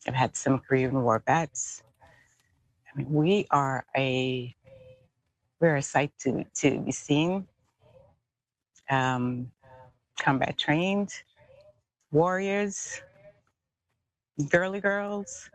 I've had some Korean War vets. I mean, we're a sight to be seen. Um, Combat trained warriors, girly girls,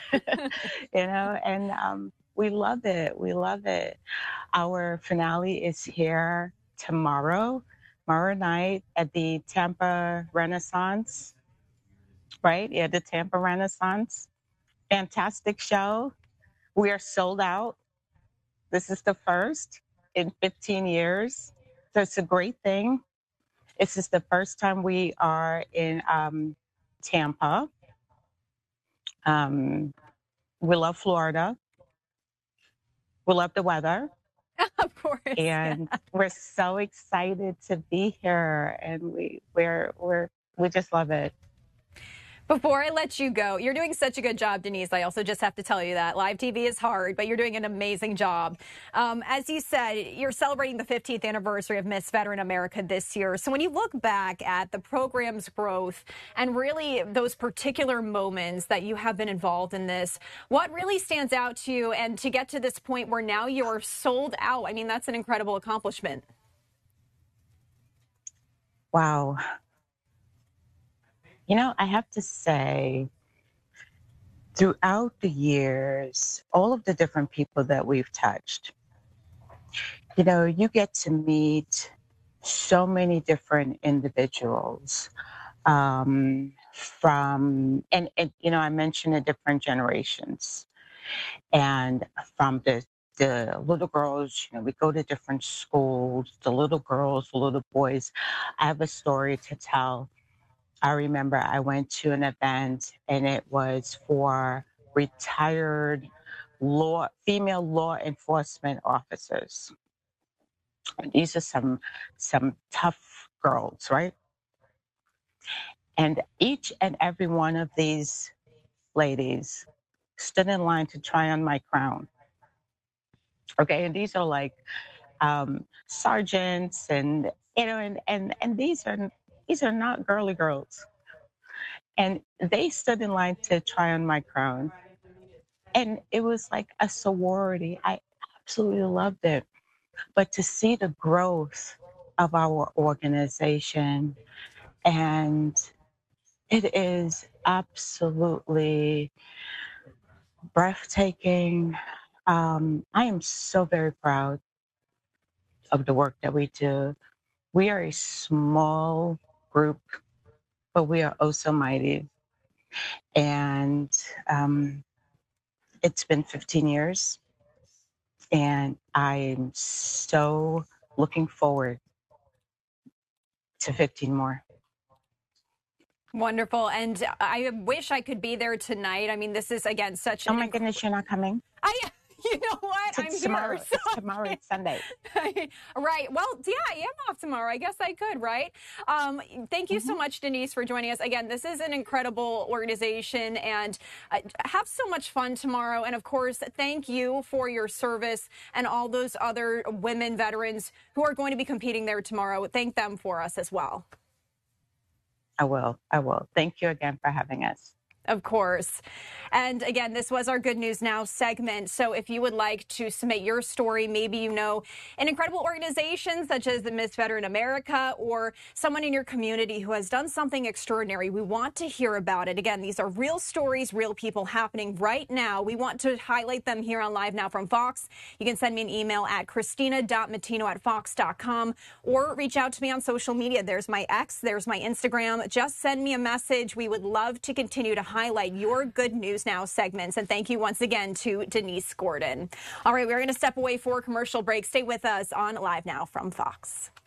and we love it. We love it. Our finale is here tomorrow night at the Tampa Renaissance, right? Yeah, the Tampa Renaissance. Fantastic show. We are sold out. This is the first in 15 years. So it's a great thing. This is the first time we are in Tampa. Um, we love Florida. We love the weather. Of course. And we're so excited to be here, and we just love it. Before I let you go, you're doing such a good job, Denise. I also just have to tell you that live TV is hard, but you're doing an amazing job. As you said, you're celebrating the 15th anniversary of Miss Veteran America this year. So when you look back at the program's growth and really those particular moments that you have been involved in this, what really stands out to you, and to get to this point where now you're sold out? I mean, that's an incredible accomplishment. Wow. I have to say, throughout the years, all of the different people that we've touched, you get to meet so many different individuals from, and I mentioned the different generations, and from the little girls, we go to different schools, the little girls, the little boys. I have a story to tell. I remember I went to an event, and it was for retired female law enforcement officers. And these are some tough girls, right? And each and every one of these ladies stood in line to try on my crown. Okay, and these are like sergeants, and and these are not girly girls. And they stood in line to try on my crown. And it was like a sorority. I absolutely loved it. But to see the growth of our organization, and it is absolutely breathtaking. I am so very proud of the work that we do. We are a small group, but we are oh so mighty. And it's been 15 years, and I'm so looking forward to 15 more. Wonderful. And I wish I could be there tonight. I mean, this is, again, such Oh my goodness, you're not coming? You know what? I'm tomorrow. here. So. It's tomorrow. It's Sunday. Right. Well, yeah, I am off tomorrow. I guess I could, right? Thank you so much, Denise, for joining us. Again, this is an incredible organization, and have so much fun tomorrow. And of course, thank you for your service and all those other women veterans who are going to be competing there tomorrow. Thank them for us as well. I will. Thank you again for having us. Of course. And again, this was our Good News Now segment. So if you would like to submit your story, maybe you know an incredible organization such as the Miss Veteran America, or someone in your community who has done something extraordinary, we want to hear about it. Again, these are real stories, real people happening right now. We want to highlight them here on Live Now from Fox. You can send me an email at christina.matino@fox.com, or reach out to me on social media. There's my X, there's my Instagram. Just send me a message. We would love to continue to highlight your Good News Now segments. And thank you once again to Denise Gordon. All right, we're going to step away for a commercial break. Stay with us on Live Now from Fox.